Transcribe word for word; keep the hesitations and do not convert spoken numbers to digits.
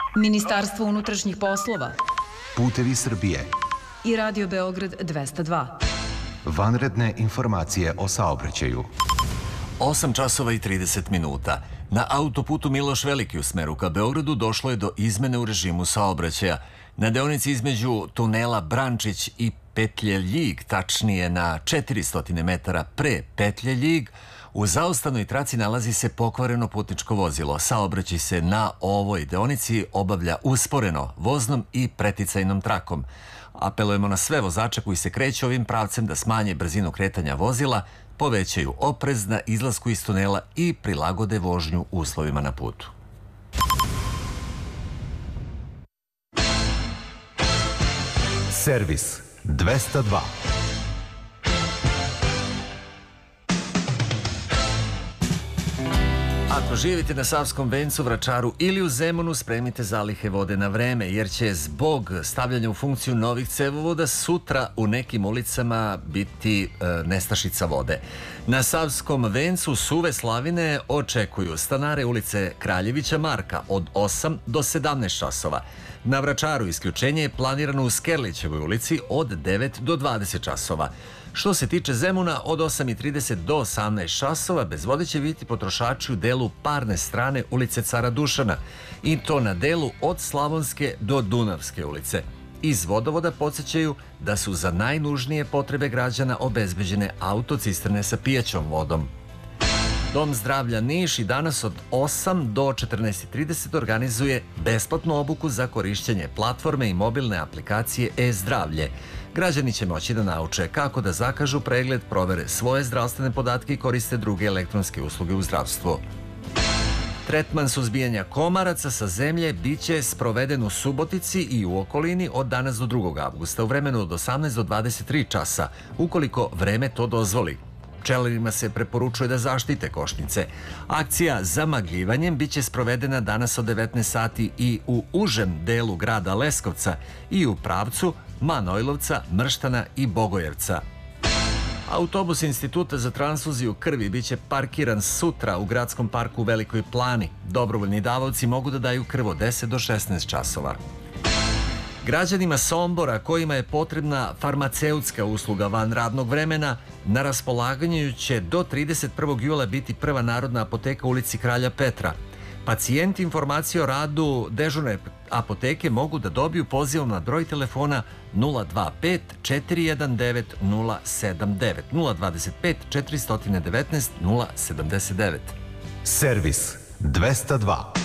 Ministarstvo unutrašnjih poslova, Putevi Srbije i Radio Beograd dvesta dva. Vanredne informacije o saobraćaju. osam časova i trideset minuta. Na autoputu Miloš Veliki u smeru ka Beogradu došlo je do izmene u režimu saobraćaja. Na deonici između tunela Brančić i petlje Ljig, tačnije na četiristo metara pre petlje Ljig, u zaustavnoj traci nalazi se pokvareno putničko vozilo. Saobraćaj se na ovoj deonici obavlja usporeno, voznom i preticajnom trakom. Apelujemo na sve vozače koji se kreću ovim pravcem da smanje brzinu kretanja vozila, povećaju oprez na izlasku iz tunela i prilagode vožnju uslovima na putu. Servis dvesta dva. Ako živite na Savskom vencu, Vračaru ili u Zemunu, spremite zalihe vode na vreme, jer će zbog stavljanja u funkciju novih cevovoda sutra u nekim ulicama biti e, nestašica vode. Na Savskom vencu suve slavine očekuju stanare ulice Kraljevića Marka od osam do sedamnaest časova. Na Vračaru isključenje je planirano u Skerlićevoj ulici od devet do dvadeset časova. Što se tiče Zemuna, od osam i trideset do osamnaest časova bez vode će biti potrošači u delu parne strane ulice Cara Dušana, i to na delu od Slavonske do Dunavske ulice. Iz vodovoda podsjećaju da su za najnužnije potrebe građana obezbeđene autocisterne sa pijaćom vodom. Dom zdravlja Niš i danas od osam do četrnaest i trideset organizuje besplatnu obuku za korišćenje platforme i mobilne aplikacije e-zdravlje. Građani će moći da nauče kako da zakažu pregled, provere svoje zdravstvene podatke i koriste druge elektronske usluge u zdravstvu. Tretman suzbijanja komaraca sa zemlje biće sproveden u Subotici i u okolini od danas do drugog avgusta u vremenu od osamnaest do dvadeset tri časa, ukoliko vreme to dozvoli. Pčelarima se preporučuje da zaštite košnice. Akcija zamagljivanjem biće sprovedena danas od devetnaest sati i u užem delu grada Leskovca i u pravcu Manojlovca, Mrštana i Bogojevca. Autobus Instituta za transfuziju krvi biće parkiran sutra u gradskom parku u Velikoj Plani. Dobrovoljni davaoci mogu da daju krv od deset do šesnaest časova. Građanima Sombora kojima je potrebna farmaceutska usluga van radnog vremena, na raspolaganju će do trideset prvog jula biti prva narodna apoteka u ulici Kralja Petra. Pacijenti informacije o radu dežurne apoteke mogu da dobiju pozivom na broj telefona nula dva pet četiri jedan devet nula sedam devet nula dvadeset pet četiri devetnaest nula sedamdeset devet. Servis dvesta dva.